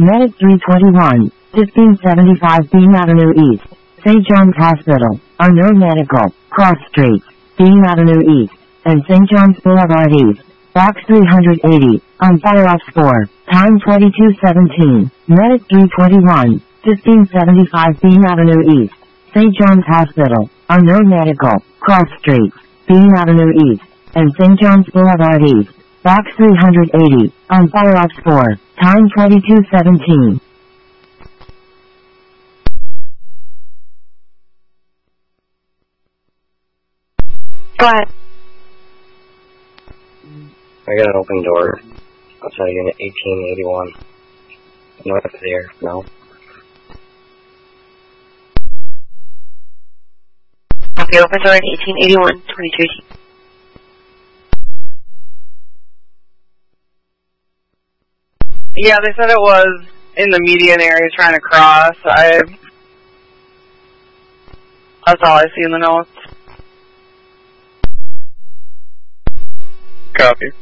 Medic 321, 1575 Beam Avenue East, St. John's Hospital, Unknown Medical, Cross Street, Beam Avenue East, and St. John's Boulevard East, Box 380, on Fire Ops 4, time 22:17, Medic 321, 1575 Beam Avenue East, St. John's Hospital, Unknown Medical, Cross Street, Beam Avenue East, and St. John's Boulevard East, Box 380, on Fire Ops 4, time 22:17. Go ahead. I got an open door outside unit 1881. North of there, no. Okay, open door at 1881, 2218. Yeah, they said it was in the median area trying to cross. That's all I see in the notes. Copy.